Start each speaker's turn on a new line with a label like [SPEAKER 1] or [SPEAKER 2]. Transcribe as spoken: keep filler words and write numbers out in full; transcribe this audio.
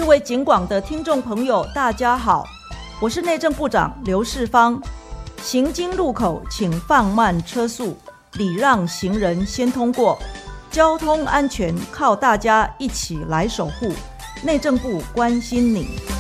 [SPEAKER 1] 位警广的听众朋友，大家好，我是内政部长刘世芳。行经路口请放慢车速，礼让行人先通过，交通安全靠大家一起来守护。内政部关心你。